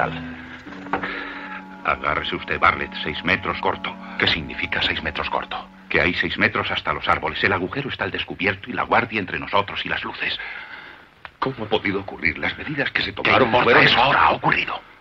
tal? Agárrese usted, Bartlett, 6 metros corto. ¿Qué significa 6 metros corto? Que hay 6 metros hasta los árboles. El agujero está al descubierto y la guardia entre nosotros y las luces. ¿Cómo ha podido ocurrir? Las medidas que se tomaron... ¿Qué importa eso? Ahora ha ocurrido.